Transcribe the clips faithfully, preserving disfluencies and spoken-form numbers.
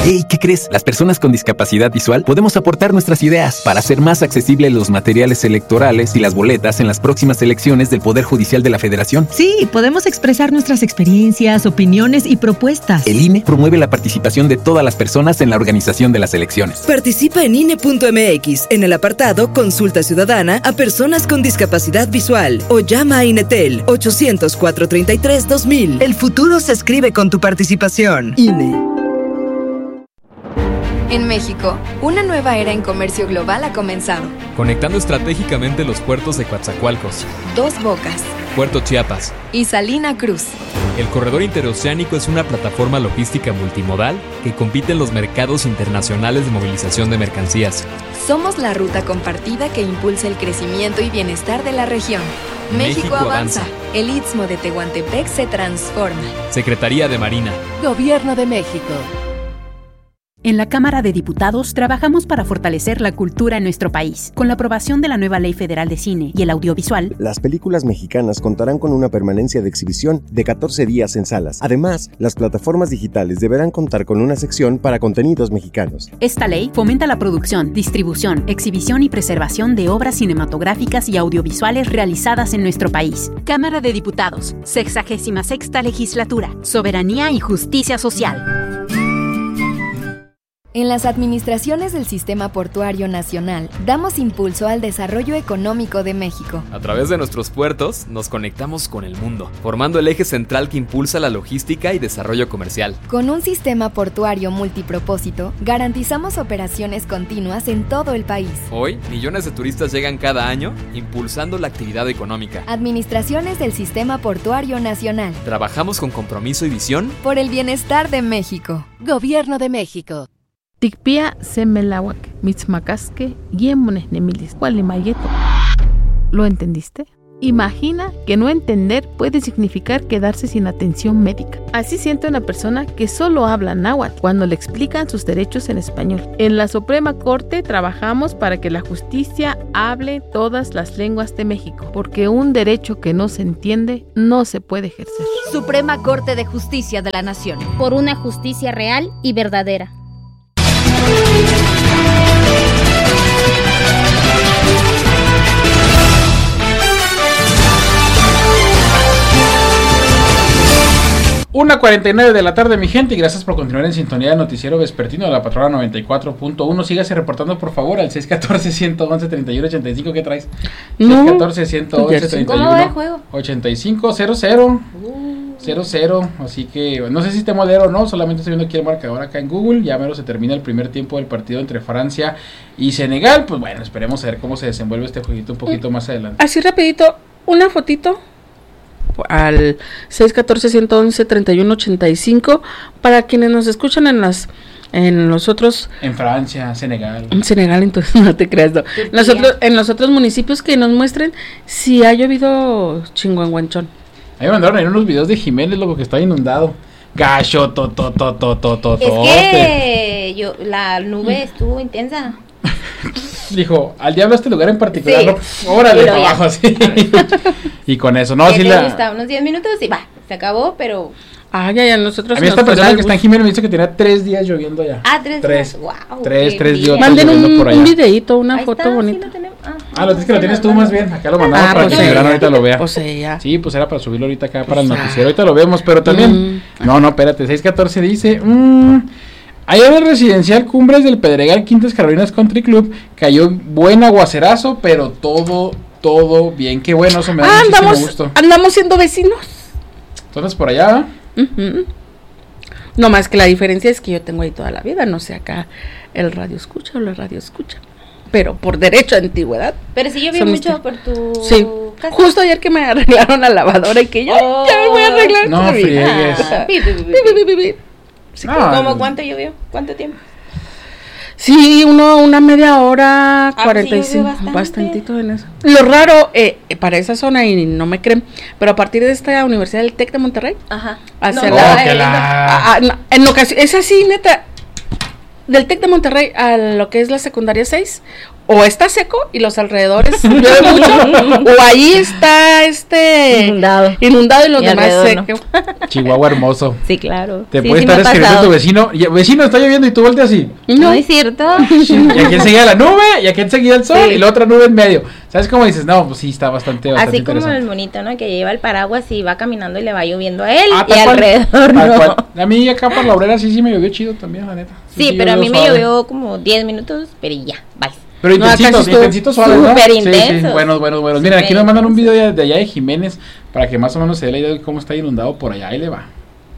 Hey, ¿qué crees? Las personas con discapacidad visual podemos aportar nuestras ideas para hacer más accesibles los materiales electorales y las boletas en las próximas elecciones del Poder Judicial de la Federación. Sí, podemos expresar nuestras experiencias, opiniones y propuestas. El I N E promueve la participación de todas las personas en la organización de las elecciones. Participa en I N E punto M X en el apartado Consulta Ciudadana a personas con discapacidad visual o llama a INETEL ochocientos, cuatrocientos treinta y tres, dos mil. El futuro se escribe con tu participación. I N E. En México, una nueva era en comercio global ha comenzado. Conectando estratégicamente los puertos de Coatzacoalcos, Dos Bocas, Puerto Chiapas y Salina Cruz. El corredor interoceánico es una plataforma logística multimodal que compite en los mercados internacionales de movilización de mercancías. Somos la ruta compartida que impulsa el crecimiento y bienestar de la región. México, México avanza. avanza. El Istmo de Tehuantepec se transforma. Secretaría de Marina. Gobierno de México. En la Cámara de Diputados trabajamos para fortalecer la cultura en nuestro país. Con la aprobación de la nueva Ley Federal de Cine y el Audiovisual, las películas mexicanas contarán con una permanencia de exhibición de catorce días en salas. Además, las plataformas digitales deberán contar con una sección para contenidos mexicanos. Esta ley fomenta la producción, distribución, exhibición y preservación de obras cinematográficas y audiovisuales realizadas en nuestro país. Cámara de Diputados, sexagésima sexta Legislatura, Soberanía y Justicia Social. En las administraciones del Sistema Portuario Nacional, damos impulso al desarrollo económico de México. A través de nuestros puertos, nos conectamos con el mundo, formando el eje central que impulsa la logística y desarrollo comercial. Con un sistema portuario multipropósito, garantizamos operaciones continuas en todo el país. Hoy, millones de turistas llegan cada año, impulsando la actividad económica. Administraciones del Sistema Portuario Nacional. Trabajamos con compromiso y visión por el bienestar de México. Gobierno de México. Tikpia semelawak, mitzmacasque, yemones nemilis, gualimayeto. ¿Lo entendiste? Imagina que no entender puede significar quedarse sin atención médica. Así siente una persona que solo habla náhuatl cuando le explican sus derechos en español. En la Suprema Corte trabajamos para que la justicia hable todas las lenguas de México, porque un derecho que no se entiende no se puede ejercer. Suprema Corte de Justicia de la Nación. Por una justicia real y verdadera. una cuarenta y nueve de la tarde, mi gente, y gracias por continuar en sintonía del noticiero vespertino de la Patrona noventa y cuatro punto uno. Sígase reportando, por favor, al seis uno cuatro, uno uno, treinta y uno ochenta y cinco. ¿Qué traes? No. seis uno cuatro, uno uno, treinta y uno ochenta y cinco, cero cero. cero cero, así que no sé si esté modelo o no, solamente estoy viendo aquí el marcador acá en Google. Ya mero se termina el primer tiempo del partido entre Francia y Senegal. Pues bueno, esperemos a ver cómo se desenvuelve este jueguito un poquito más adelante. Así rapidito, una fotito al seis uno cuatro, uno uno, treinta y uno ochenta y cinco para quienes nos escuchan en las en los otros en Francia, Senegal. En Senegal, entonces no te creas, no. Nosotros en los otros municipios que nos muestren si ha llovido chinguanguanchón. Ahí me mandaron ahí unos videos de Jiménez, loco, que está inundado. Gacho, to, to, to, to, to, to, Es que yo, la nube estuvo intensa. Dijo, al diablo este lugar en particular, sí. ¿no? Órale, para abajo, así. Y con eso, no, sí la... Gusta? Unos diez minutos y va, se acabó, pero... Ah, ya, ya, nosotros... A mí esta persona que está en Jiménez me dice que tenía tres días lloviendo ya. Ah, tres, tres días, wow. Tres, tres días Manden un, por allá. un videíto, una Ahí foto está, bonita. Sí lo ah, ah, lo tienes que lo tienes tú más bien, acá lo mandamos ah, para pues que el verano ahorita lo vea. Pues sí, ya. Sí, pues era para subirlo ahorita acá pues para el noticiero, ahorita lo vemos, pero también... Mm. No, no, espérate, seis catorce dice... Mmm, ayer en el residencial Cumbres del Pedregal Quintas Carolinas Country Club cayó buen aguacerazo, pero todo, todo bien. Qué bueno, eso me da ah, muchísimo andamos, gusto. Andamos siendo vecinos. Entonces por allá, uh-huh. No más que la diferencia es que yo tengo ahí toda la vida, no sé acá el radio escucha o la radio escucha. Pero por derecho a antigüedad. Pero sí llovió mucho este... por tu sí. casa. Justo ayer que me arreglaron la lavadora y que yo oh. ya me voy a arreglar. No friegues. Ah. Sí, no, ¿cómo cuánto llovió? ¿Cuánto tiempo? Sí, uno, una media hora, ah, cuarenta y cinco, sí, bastante. bastantito en eso. Lo raro, eh, para esa zona, y no me creen, pero a partir de esta universidad del TEC de Monterrey, ajá, hacia no, la, no, la... A, a, no, en ocasión, es así, neta, del TEC de Monterrey a lo que es la secundaria seis, o está seco y los alrededores llueve mucho, o ahí está este inundado, inundado y los y demás secos. No. Chihuahua hermoso. Sí, claro. Te sí, puede sí estar escribiendo tu vecino, y, vecino está lloviendo y tú volteas así. No, no es cierto. Y aquí enseguida la nube, y aquí enseguida el sol, sí. Y la otra nube en medio. ¿Sabes cómo dices? No, pues sí, está bastante, bastante así como el monito, ¿no? Que lleva el paraguas y va caminando y le va lloviendo a él ah, y alrededor, ¿no? A mí acá por la obrera sí, sí me llovió chido también, la neta. Sí, sí, sí pero a mí suave. Me llovió como diez minutos, pero ya, bye. Pero intensitos, no, intensitos suaves, ¿no? Súper intensos. Sí, sí, buenos, buenos, buenos. Miren, aquí nos mandan un video de, de allá de Jiménez para que más o menos se dé la idea de cómo está inundado por allá. Ahí le va.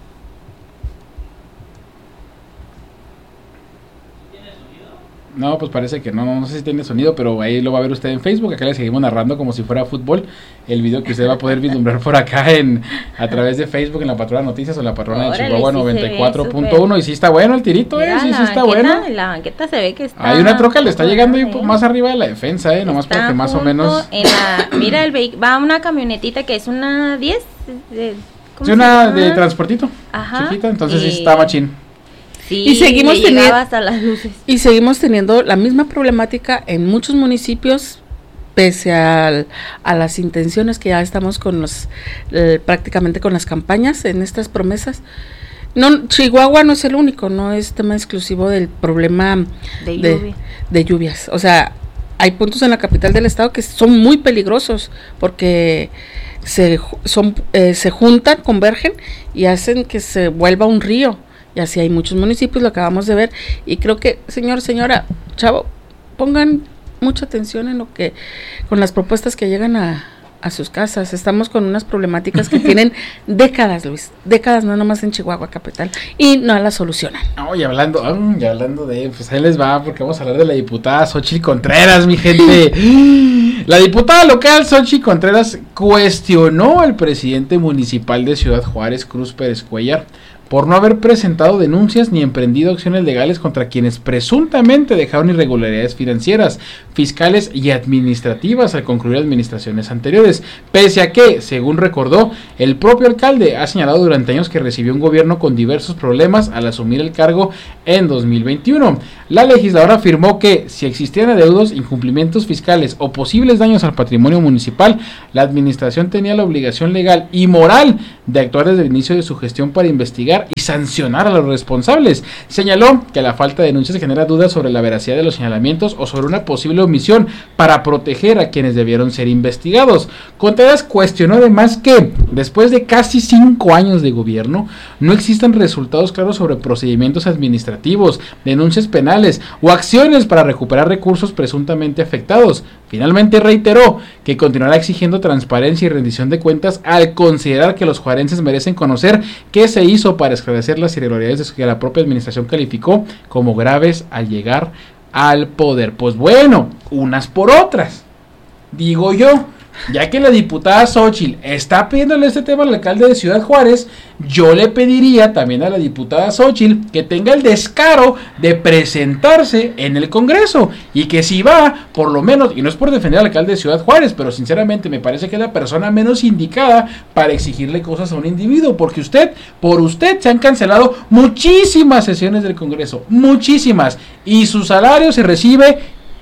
No, pues parece que no, no sé si tiene sonido, pero ahí lo va a ver usted en Facebook. Acá le seguimos narrando como si fuera fútbol el video que usted va a poder vislumbrar por acá en a través de Facebook en la Patrulla Noticias o la Patrulla Órale, de Chihuahua sí noventa y cuatro punto uno. Y sí está bueno el tirito, Mira, eh, sí, sí está banqueta, bueno. La banqueta se ve que está. Hay una troca, le está llegando ahí más arriba de la defensa, eh, nomás para que más o menos. En la, mira, el vehic- va una camionetita que es una diez. De, sí, una de transportito. Ajá. Chiquita, entonces y... sí está machín. Sí, y seguimos teniendo hasta las luces. Y seguimos teniendo la misma problemática en muchos municipios, pese a, a las intenciones que ya estamos con los eh, prácticamente con las campañas en estas promesas. No, Chihuahua no es el único, no es tema exclusivo del problema de, de, lluvia. de lluvias. O sea, hay puntos en la capital del estado que son muy peligrosos porque se son eh, se juntan, convergen y hacen que se vuelva un río. Y así hay muchos municipios, lo acabamos de ver. Y creo que, señor, señora, chavo, pongan mucha atención en lo que, con las propuestas que llegan a, a sus casas. Estamos con unas problemáticas que tienen décadas, Luis, décadas, no nomás en Chihuahua capital, y no las solucionan. No, y hablando, um, y hablando de, pues ahí les va, porque vamos a hablar de la diputada Xochitl Contreras, mi gente. La diputada local Xochitl Contreras cuestionó al presidente municipal de Ciudad Juárez, Cruz Pérez Cuellar, por no haber presentado denuncias ni emprendido acciones legales contra quienes presuntamente dejaron irregularidades financieras, fiscales y administrativas al concluir administraciones anteriores, pese a que, según recordó, el propio alcalde ha señalado durante años que recibió un gobierno con diversos problemas al asumir el cargo en dos mil veintiuno. La legisladora afirmó que, si existían adeudos, incumplimientos fiscales o posibles daños al patrimonio municipal, la administración tenía la obligación legal y moral de actuar desde el inicio de su gestión para investigar y sancionar a los responsables. Señaló que la falta de denuncias genera dudas sobre la veracidad de los señalamientos o sobre una posible omisión para proteger a quienes debieron ser investigados. Contreras cuestionó además que, después de casi cinco años de gobierno, no existen resultados claros sobre procedimientos administrativos, denuncias penales o acciones para recuperar recursos presuntamente afectados. Finalmente reiteró que continuará exigiendo transparencia y rendición de cuentas al considerar que los juarenses merecen conocer qué se hizo para esclarecer las irregularidades que la propia administración calificó como graves al llegar al poder. Pues bueno, unas por otras, digo yo. Ya que la diputada Xochitl está pidiéndole este tema al alcalde de Ciudad Juárez, yo le pediría también a la diputada Xochitl que tenga el descaro de presentarse en el Congreso y que si va, por lo menos, y no es por defender al alcalde de Ciudad Juárez, pero sinceramente me parece que es la persona menos indicada para exigirle cosas a un individuo, porque usted, por usted se han cancelado muchísimas sesiones del Congreso, muchísimas, y su salario se recibe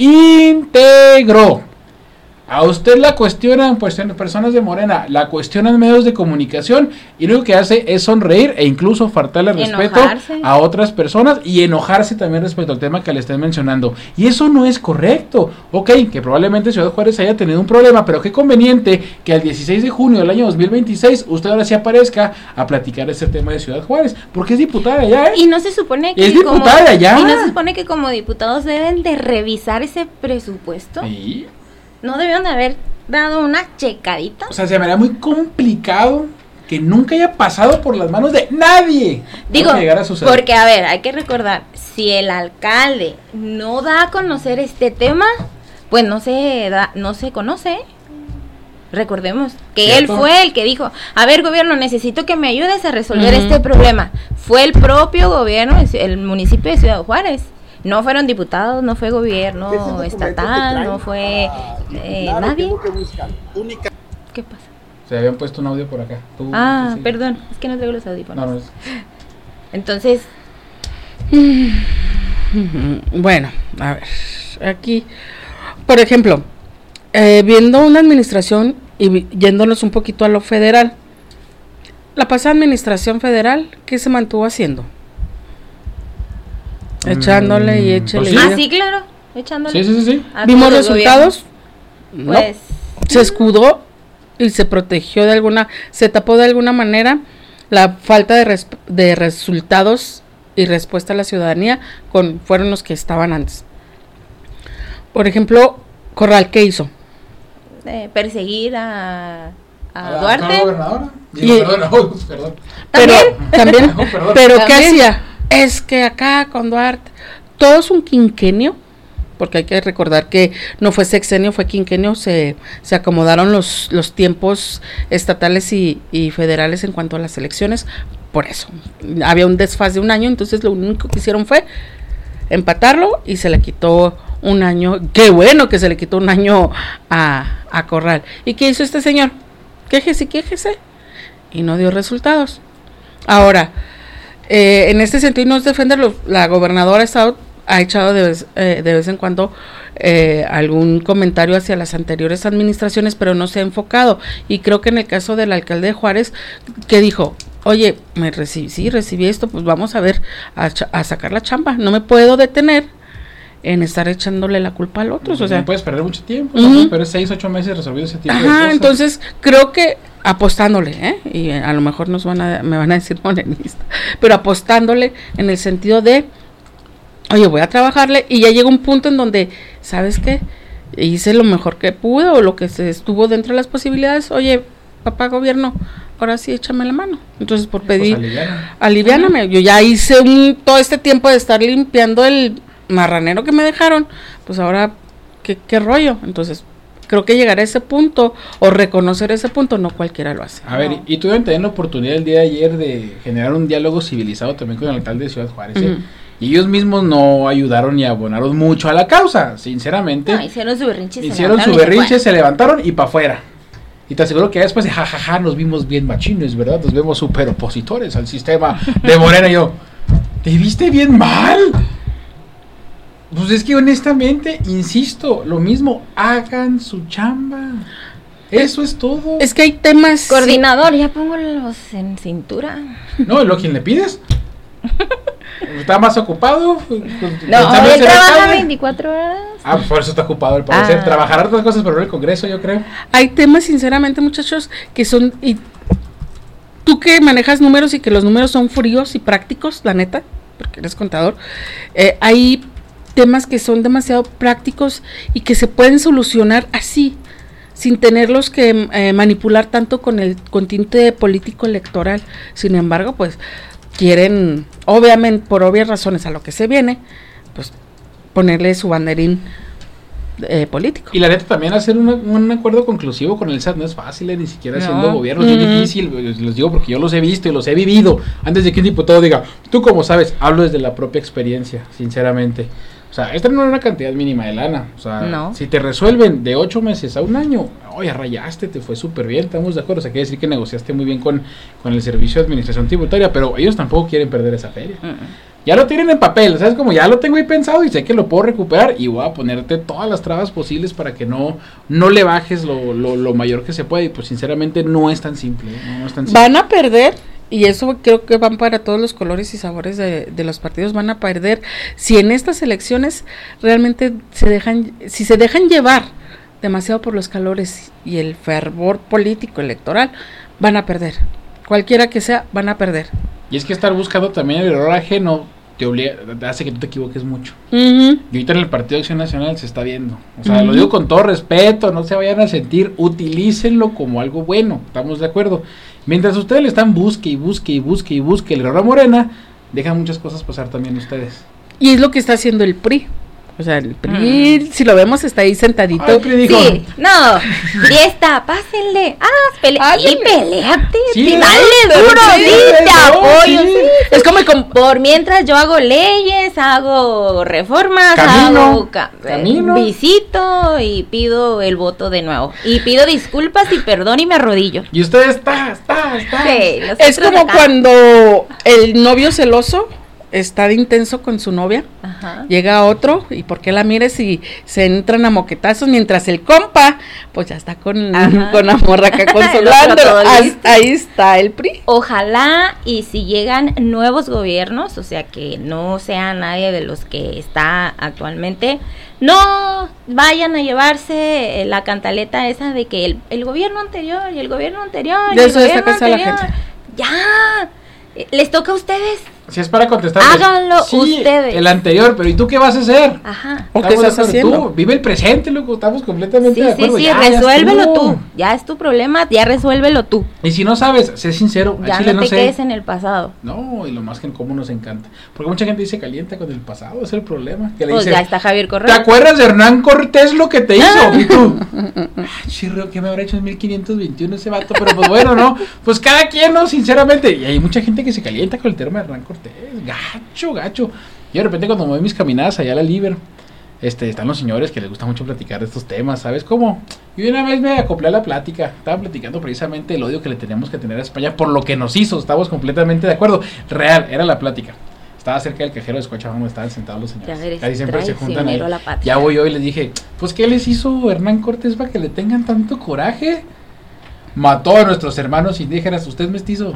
íntegro. A usted la cuestionan pues, personas de Morena, la cuestionan medios de comunicación y lo que hace es sonreír e incluso faltarle respeto a otras personas y enojarse también respecto al tema que le estén mencionando. Y eso no es correcto. Ok, que probablemente Ciudad Juárez haya tenido un problema, pero qué conveniente que el dieciséis de junio del año dos mil veintiséis usted ahora sí aparezca a platicar ese tema de Ciudad Juárez, porque es diputada allá, ¿eh? Y no se supone que es diputada como, allá. Y no se supone que como diputados deben de revisar ese presupuesto. ¿Sí? ¿No debieron de haber dado una checadita? O sea, se me hará muy complicado que nunca haya pasado por las manos de nadie. Digo, a porque a ver, hay que recordar, si el alcalde no da a conocer este tema, pues no se da, no se conoce. Recordemos que ¿cierto? Él fue el que dijo, a ver gobierno, necesito que me ayudes a resolver uh-huh. este problema. Fue el propio gobierno, el municipio de Ciudad Juárez. No fueron diputados, no fue gobierno estatal, no fue eh, nadie. Única. ¿Qué pasa? Se habían puesto un audio por acá. Tú, ah, sí. Perdón, es que no traigo los audífonos. No, no es... Entonces... Bueno, a ver, aquí... por ejemplo, eh, viendo una administración y vi, yéndonos un poquito a lo federal, la pasada administración federal, ¿qué se mantuvo haciendo? Mm, echándole y échale. Pues sí. Ah, sí, claro, echándole. Sí, sí, sí. sí. ¿Vimos resultados? No. Pues se escudó y se protegió de alguna, se tapó de alguna manera la falta de, res, de resultados y respuesta a la ciudadanía con fueron los que estaban antes. Por ejemplo, Corral, ¿qué hizo? Eh, perseguir a, a, a Duarte. La gobernadora. Y, y, perdón, no, perdón. Pero también, no, perdón. pero ¿qué ¿También? hacía? Es que acá con Duarte, todo es un quinquenio, porque hay que recordar que no fue sexenio, fue quinquenio, se, se acomodaron los, los tiempos estatales y, y federales en cuanto a las elecciones, por eso, había un desfase de un año, entonces lo único que hicieron fue empatarlo y se le quitó un año, qué bueno que se le quitó un año a, a Corral. ¿Y qué hizo este señor? Quéjese, quéjese, y no dio resultados. Ahora, eh, en este sentido no es defenderlo, la gobernadora ha estado ha echado de vez, eh, de vez en cuando eh, algún comentario hacia las anteriores administraciones, pero no se ha enfocado, y creo que en el caso del alcalde de Juárez, que dijo, oye, me recibí, sí, recibí esto, pues vamos a ver, a, a sacar la chamba, no me puedo detener en estar echándole la culpa al otro, Pues o sea, no puedes perder mucho tiempo, uh-huh. ¿no? Pero es seis, ocho meses resolvido ese tipo ajá, de cosas. Entonces creo que apostándole, ¿eh? Y a lo mejor nos van a, me van a decir morenista, pero apostándole en el sentido de, oye, voy a trabajarle, y ya llega un punto en donde, ¿sabes qué? Hice lo mejor que pude, o lo que se estuvo dentro de las posibilidades, oye, papá gobierno, ahora sí échame la mano. Entonces, por pedir, pues aliviana. aliviáname, uh-huh. Yo ya hice un, todo este tiempo de estar limpiando el marranero que me dejaron, pues ahora, ¿qué, qué rollo? Entonces, creo que llegar a ese punto, o reconocer ese punto, no cualquiera lo hace. A ver, no. y tuvieron también la oportunidad el día de ayer de generar un diálogo civilizado también con el alcalde de Ciudad Juárez, uh-huh. ¿eh? Y ellos mismos no ayudaron y abonaron mucho a la causa, sinceramente. No, hicieron su berrinche. Hicieron su berrinche, se levantaron y para afuera. Y te aseguro que después de jajaja ja, ja, nos vimos bien machines, ¿verdad? Nos vemos súper opositores al sistema de Morena. Y yo, ¿te viste bien mal? Pues es que honestamente, insisto, lo mismo, hagan su chamba. Eso es todo. Es que hay temas... Coordinador, ya pongo los en cintura. No, ¿lo quien le pides? ¿Está más ocupado? No, él trabaja veinticuatro horas. Ah, pues por eso está ocupado al parecer. Ah. Trabajará otras cosas, pero no el Congreso, yo creo. Hay temas, sinceramente, muchachos, que son... Y tú que manejas números y que los números son fríos y prácticos, la neta, porque eres contador, eh, hay temas que son demasiado prácticos y que se pueden solucionar así, sin tenerlos que eh, manipular tanto con el con tinte político electoral. Sin embargo, pues... quieren, obviamente, por obvias razones a lo que se viene, pues ponerle su banderín eh, político. Y la neta también hacer una, un acuerdo conclusivo con el S A T no es fácil, eh, ni siquiera no. siendo gobierno, es mm. muy difícil, les digo porque yo los he visto y los he vivido, antes de que un diputado diga, tú como sabes, hablo desde la propia experiencia, sinceramente. O sea, esta no es una cantidad mínima de lana, o sea, no. si te resuelven de ocho meses a un año, oye, rayaste, te fue súper bien, estamos de acuerdo, o sea, quiere decir que negociaste muy bien con, con el Servicio de Administración Tributaria, pero ellos tampoco quieren perder esa feria. Uh-uh. Ya lo tienen en papel, ¿sabes? Como ya lo tengo ahí pensado y sé que lo puedo recuperar y voy a ponerte todas las trabas posibles para que no, no le bajes lo, lo, lo mayor que se puede, y pues sinceramente no es tan simple, ¿no? No es tan simple. Van a perder. Y eso creo que van para todos los colores y sabores de, de los partidos, van a perder si en estas elecciones realmente se dejan, si se dejan llevar demasiado por los calores y el fervor político electoral, van a perder, cualquiera que sea, van a perder. Y es que estar buscando también el error ajeno te obliga, hace que tú te equivoques mucho. Uh-huh. Y ahorita en el Partido de Acción Nacional se está viendo, o sea, uh-huh. lo digo con todo respeto, no se vayan a sentir, utilícenlo como algo bueno, estamos de acuerdo. Mientras ustedes le están busque y busque y busque y busque el error a Morena, dejan muchas cosas pasar también ustedes. Y es lo que está haciendo el P R I. O sea, el P R I, mm. si lo vemos, está ahí sentadito. Ay, P R I dijo, sí, no, P R I está, pásenle, ah, pele y peleate, sí, dale duro, sí, sí, te apoyo, sí. Sí. Es como, como, por mientras yo hago leyes, hago reformas, camino, hago ca camino. visito y pido el voto de nuevo. Y pido disculpas y perdón y me arrodillo. Y usted está, está, está. Sí, es como cuando el novio celoso está de intenso con su novia, Ajá. llega otro, y por qué la mires y se entran a moquetazos, mientras el compa, pues ya está con, con la morra acá consolándolo. Ahí está el P R I. Ojalá y si llegan nuevos gobiernos, o sea que no sea nadie de los que está actualmente, no vayan a llevarse la cantaleta esa de que el, el gobierno anterior y el gobierno anterior y de el eso gobierno está anterior, la gente. Ya, les toca a ustedes. Si es para contestar. Háganlo sí, ustedes. El anterior, pero ¿y tú qué vas a hacer? Ajá. ¿O qué estás haciendo? Tú, vive el presente, loco, estamos completamente sí, de acuerdo. Sí, sí, ya, resuélvelo ya tú. Ya es tu problema, ya resuélvelo tú. Y si no sabes, sé sincero. Ya Chile, no no te sé. quedes en el pasado. No, y lo más que cómo nos encanta. Porque mucha gente dice calienta con el pasado, es el problema. Que le Pues dice, ya está Javier Correa. ¿te acuerdas de Hernán Cortés lo que te hizo? Y tú, chirro, ¿qué me habrá hecho en mil quinientos veintiuno ese vato? Pero pues bueno, ¿no? Pues cada quien, ¿no? Sinceramente. Y hay mucha gente que se calienta con el tema de Hernán Cortés. Gacho, gacho. Yo de repente cuando me voy mis caminadas allá a la Liber, este, están los señores que les gusta mucho platicar de estos temas, ¿sabes cómo? Y una vez me acoplé a la plática, estaba platicando precisamente el odio que le teníamos que tener a España por lo que nos hizo, estamos completamente de acuerdo. Real, era la plática. Estaba cerca del cajero de Scotiabank donde estaban sentados los señores. Casi siempre se juntan ahí. Ya voy yo y les dije, pues ¿qué les hizo Hernán Cortés para que le tengan tanto coraje? Mató a nuestros hermanos indígenas. Usted es mestizo.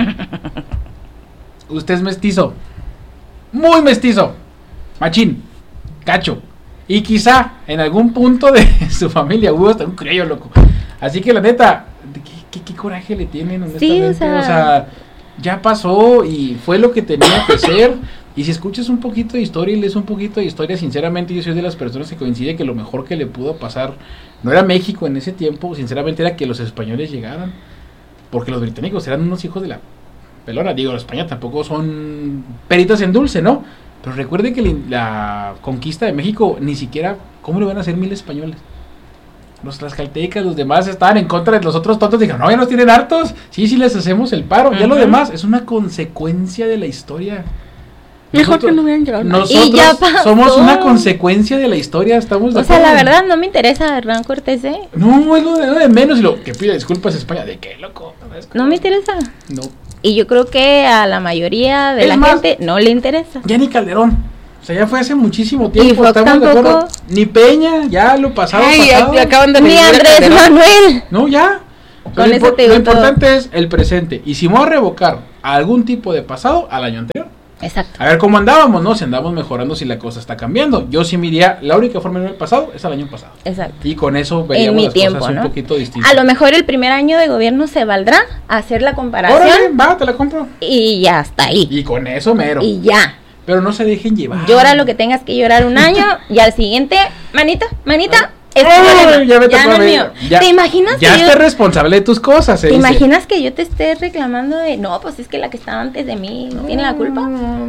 Usted es mestizo. Muy mestizo. Machín. Cacho. Y quizá en algún punto de su familia hubo hasta un criollo, loco. Así que la neta, ¿qué, qué, qué coraje le tienen honestamente? Sí, o sea... o sea, ya pasó y fue lo que tenía que ser. Y si escuchas un poquito de historia y lees un poquito de historia, sinceramente yo soy de las personas que coincide que lo mejor que le pudo pasar no era México en ese tiempo, sinceramente era que los españoles llegaran. Porque los británicos eran unos hijos de la pelona. Digo, España tampoco son peritas en dulce, ¿no? Pero recuerde que la conquista de México ni siquiera, ¿cómo lo van a hacer mil españoles? Los tlaxcaltecas, los demás estaban en contra de los otros tontos. Dijeron, no, ya nos tienen hartos. Sí, sí les hacemos el paro. Uh-huh. Ya lo demás es una consecuencia de la historia. Mejor nosotros, que no hubieran llegado. Nosotros y ya somos una consecuencia de la historia. Estamos de o sea, la verdad, no me interesa Hernán Cortés, ¿eh? No, es lo de, lo de menos. Y lo que pida disculpas España. ¿De qué, loco? No me interesa. No. Y yo creo que a la mayoría de es la más, gente no le interesa. Ya ni Calderón. O sea, ya fue hace muchísimo tiempo. Estamos de acuerdo. Ni Peña, ya lo pasado. Ay, pasado. Ya, acaban de ni Andrés Manuel. No, ya. Con eso lo, te digo lo importante todo. Es el presente. Y si vamos a revocar algún tipo de pasado al año anterior. Exacto. A ver cómo andábamos, ¿no? Si andamos mejorando, si la cosa está cambiando. Yo sí me diría, la única forma de ver el pasado es al año pasado. Exacto. Y con eso veríamos mi las tiempo, cosas ¿no? un poquito distintas. A lo mejor el primer año de gobierno se valdrá hacer la comparación. Órale, va, te la compro. Y ya está ahí. Y con eso mero. Y ya. Pero no se dejen llevar. Llora lo que tengas que llorar un año y al siguiente, manita, manita. Es oh, ya vete ya no es mío. Ya, ¿Te imaginas ya que estés yo, responsable de tus cosas? ¿Te dice. imaginas que yo te esté reclamando de no, pues es que la que estaba antes de mí no, tiene la culpa?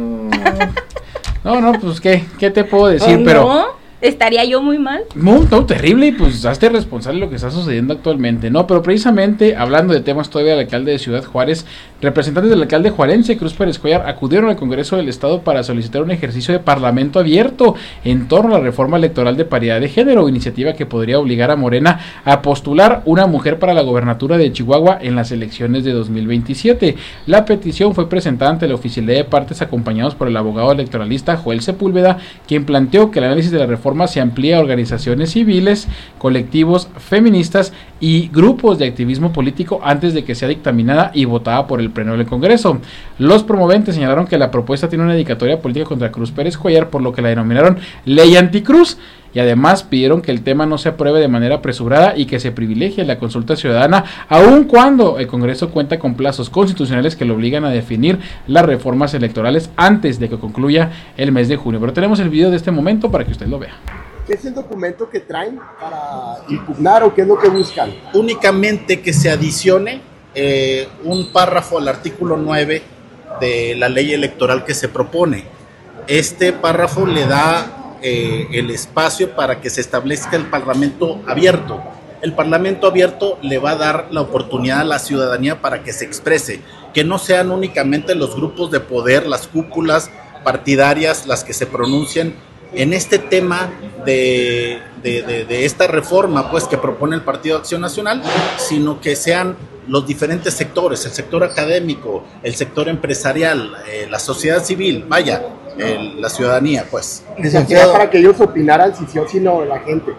No, no, pues qué, qué te puedo decir, ¿O pero no? ¿Estaría yo muy mal? No, no, terrible, y pues hazte responsable de lo que está sucediendo actualmente, ¿no? Pero precisamente, hablando de temas todavía del alcalde de Ciudad Juárez, representantes del alcalde juarense, Cruz Pérez Cuellar, acudieron al Congreso del Estado para solicitar un ejercicio de parlamento abierto en torno a la reforma electoral de paridad de género, iniciativa que podría obligar a Morena a postular una mujer para la gobernatura de Chihuahua en las elecciones de dos mil veintisiete. La petición fue presentada ante la oficialidad de partes acompañados por el abogado electoralista Joel Sepúlveda, quien planteó que el análisis de la reforma se amplía a organizaciones civiles, colectivos feministas y grupos de activismo político antes de que sea dictaminada y votada por el Pleno del Congreso. Los promoventes señalaron que la propuesta tiene una dedicatoria política contra Cruz Pérez Cuellar, por lo que la denominaron Ley Anticruz, y además pidieron que el tema no se apruebe de manera apresurada y que se privilegie la consulta ciudadana, aun cuando el Congreso cuenta con plazos constitucionales que lo obligan a definir las reformas electorales antes de que concluya el mes de junio. Pero tenemos el video de este momento para que usted lo vea. ¿Qué es el documento que traen para impugnar o qué es lo que buscan? Únicamente que se adicione eh, un párrafo al artículo nueve de la ley electoral que se propone. Este párrafo le da eh, el espacio para que se establezca el parlamento abierto. El parlamento abierto le va a dar la oportunidad a la ciudadanía para que se exprese, que no sean únicamente los grupos de poder, las cúpulas partidarias las que se pronuncien en este tema de, de, de, de esta reforma pues que propone el Partido Acción Nacional, sino que sean los diferentes sectores, el sector académico, el sector empresarial, eh, la sociedad civil, vaya, el, la ciudadanía, pues. Licenciado, para que ellos opinaran si sí o si no la gente.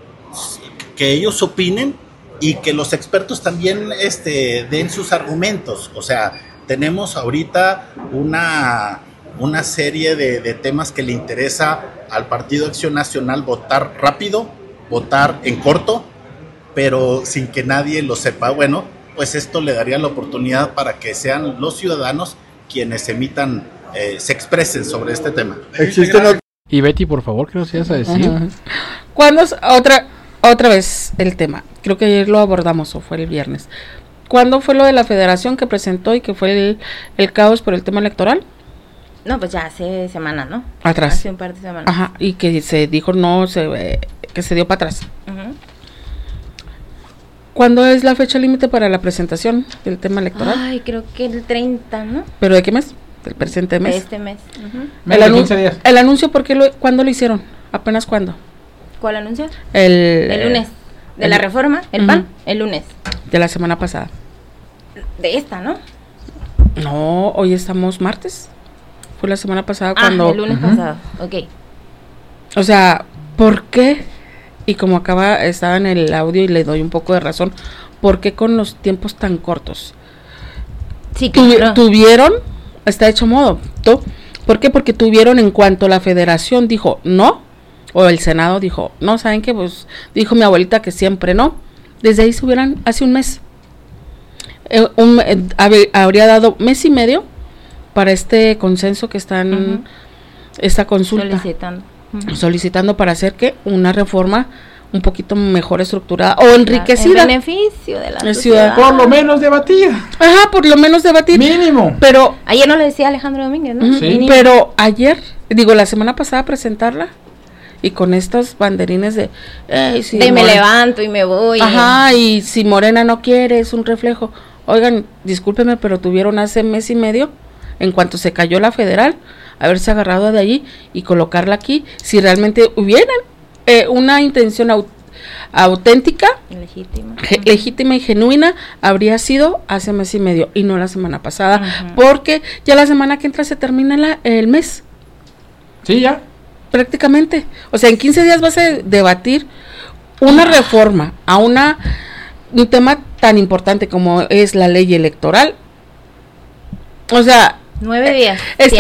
Que ellos opinen y que los expertos también este, den sus argumentos. O sea, tenemos ahorita una, una serie de, de temas que le interesa al Partido Acción Nacional votar rápido, votar en corto, pero sin que nadie lo sepa. Bueno, pues esto le daría la oportunidad para que sean los ciudadanos quienes emitan, eh, se expresen sobre este tema. ¿Existen? Y Betty, por favor, ¿qué nos ibas a decir? Uh-huh. ¿Cuándo es otra, otra vez el tema? Creo que ayer lo abordamos, o fue el viernes. ¿Cuándo fue lo de la federación que presentó y que fue el, el caos por el tema electoral? No, pues ya hace semanas, ¿no? Atrás. Hace un par de semanas. Ajá, y que se dijo no, se eh, que se dio para atrás. Uh-huh. ¿Cuándo es la fecha límite para la presentación del tema electoral? Ay, creo que el treinta, ¿no? ¿Pero de qué mes? Del presente mes. De este mes. Uh-huh. El, anun- el anuncio, ¿por qué lo, ¿cuándo lo hicieron? ¿Apenas cuándo? ¿Cuál anuncio? El, el lunes. De el, la reforma, el uh-huh. P A N, el lunes. De la semana pasada. De esta, ¿no? No, hoy estamos martes. Fue la semana pasada cuando... Ah, el lunes uh-huh. pasado, ok. O sea, ¿por qué? Y como acaba, estaba en el audio y le doy un poco de razón, ¿por qué con los tiempos tan cortos? Sí, claro. Tuvieron, está hecho modo, ¿tú? ¿Por qué? Porque tuvieron, en cuanto la federación dijo no, o el Senado dijo no, ¿saben qué? Pues dijo mi abuelita que siempre no, desde ahí se hubieran, hace un mes, eh, un, eh, hab, habría dado mes y medio para este consenso que están, uh-huh. esta consulta. Solicitando. Uh-huh. Solicitando para hacer que una reforma un poquito mejor estructurada o enriquecida. En beneficio de la ciudad. sociedad. Por lo menos debatir. Ajá, por lo menos debatir. Mínimo. Pero ayer no lo decía Alejandro Domínguez, ¿no? Sí. Pero ayer, digo, la semana pasada presentarla y con estos banderines de eh, si de Morena, me levanto y me voy. Ajá, y si Morena no quiere, es un reflejo. Oigan, discúlpenme, pero tuvieron hace mes y medio, en cuanto se cayó la federal, haberse agarrado de allí y colocarla aquí, si realmente hubieran eh, una intención aut- auténtica, legítima. Ge- legítima y genuina, habría sido hace mes y medio y no la semana pasada, uh-huh. porque ya la semana que entra se termina la, el mes. Sí, ya. Prácticamente. O sea, en quince días vas a debatir una reforma a una un tema tan importante como es la ley electoral. O sea, nueve días. Está